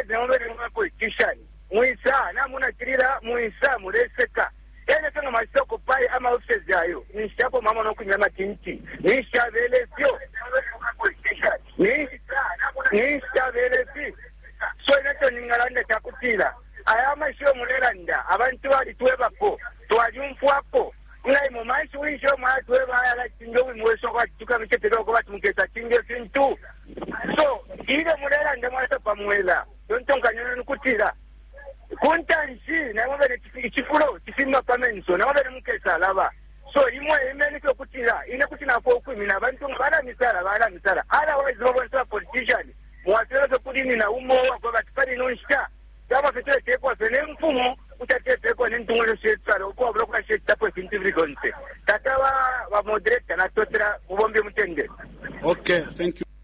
mwezi na mbele mwa politician muisa na muna kirira muisa mureseka ene tanga masoko pai ama offices yayo nishapo mama no kunyama tinti nishavele sio nishavele si so inacho ningalanda chakutira ayama shio mulelanda abantu bali twebako twajumfuako ngai mu maishi wisho mwa tweba ala tinjo mweso kwa tuka miketero ko batumukesa tinje sintu so ile mulelanda mwasa pamwela tontonga nyono nukutira kuntanshi na mabere ichifulo chifima pamenso na mabere mukesa laba so imwe imeni ko kutira ine kutina ko kwimina abantu bala misala otherwise wabonsa politician mwatero ko kudini na umo kwa batipari nonshika kama fitwe teko sene mfumo utatete ko nintungolo shetalo ko ablo kwa sheta po sintivri gonse tatawa wa moderate na totra ubombe mutende. Okay, thank you.